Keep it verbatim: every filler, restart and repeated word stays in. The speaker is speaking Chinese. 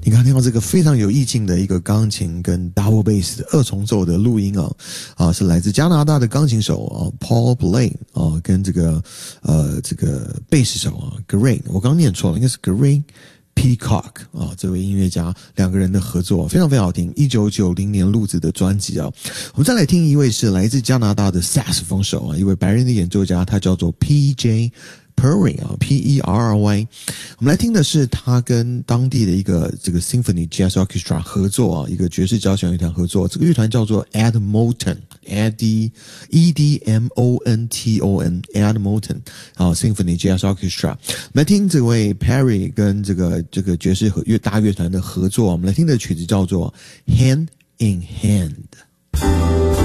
你刚听到这个非常有意境的一个钢琴跟 double bass 的二重奏的录音啊，啊是来自加拿大的钢琴手啊 Paul Blaine 啊跟这个呃这个贝斯手啊 Gray， 我刚念错了，应该是 Gray Peacock 啊，这位音乐家两个人的合作非常非常好听，一九九零年录制的专辑啊。我们再来听一位是来自加拿大的萨克斯风手啊，一位白人的演奏家，他叫做 P J Perry 啊 ，P E R R Y。我们来听的是他跟当地的一个这个 Symphony Jazz Orchestra 合作啊，一个爵士交响乐团合作。这个乐团叫做 Edmonton，E D E D M O N T O N，Edmonton 啊 Symphony Jazz Orchestra。我们来听这位 Perry 跟这个这个爵士和乐大乐团的合作。我们来听的曲子叫做 Hand in Hand。